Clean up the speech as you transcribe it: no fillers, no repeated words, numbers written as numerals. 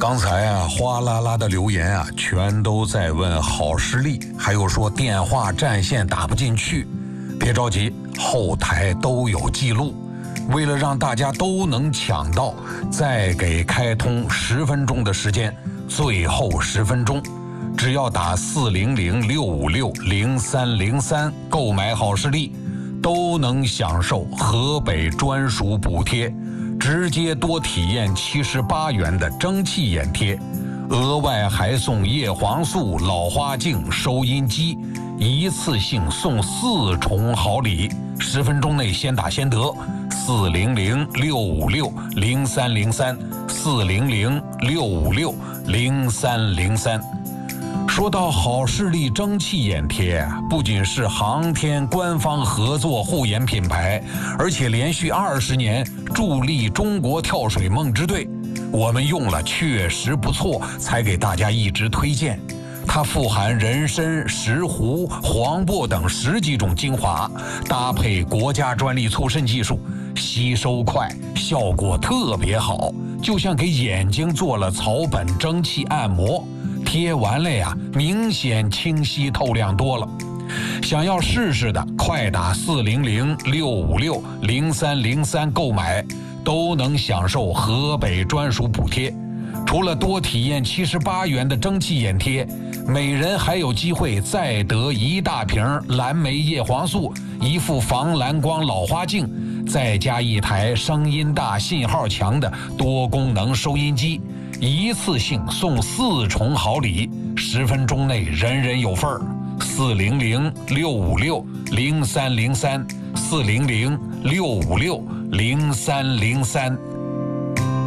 刚才啊，哗啦啦的留言啊，全都在问好视力，还有说电话占线打不进去。别着急，后台都有记录。为了让大家都能抢到，再给开通10分钟的时间，最后10分钟，只要打400-656-0303购买好视力，都能享受河北专属补贴。直接多体验78元的蒸汽眼贴，额外还送叶黄素、老花镜、收音机，一次性送4重好礼。10分钟内先打先得，400-656-0303 400-656-0303。说到好视力蒸汽眼贴，不仅是航天官方合作护眼品牌，而且连续20年助力中国跳水梦之队。我们用了确实不错，才给大家一直推荐。它富含人参、石斛、黄柏等10几种精华，搭配国家专利促渗技术，吸收快，效果特别好，就像给眼睛做了草本蒸汽按摩。贴完了呀，明显清晰透亮多了。想要试试的，快打400-656-0303购买，都能享受河北专属补贴。除了多体验78元的蒸汽眼贴，每人还有机会再得1大瓶蓝莓叶黄素、1副防蓝光老花镜，再加1台声音大、信号强的多功能收音机。一次性送4重好礼，10分钟内人人有份儿。400-656-0303 400-656-0303